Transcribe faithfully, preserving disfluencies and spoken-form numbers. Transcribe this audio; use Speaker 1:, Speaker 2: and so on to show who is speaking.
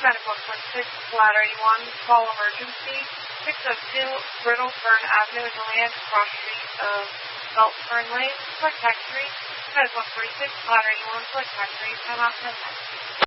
Speaker 1: Medical one six, Ladder eighty-one, call emergency, six oh two, Brittle Fern Avenue in Deland, cross street of Belt Fern Lane, Flick Factory, Med one forty-six, Ladder eighty-one, Flick Factory, time out ten minutes.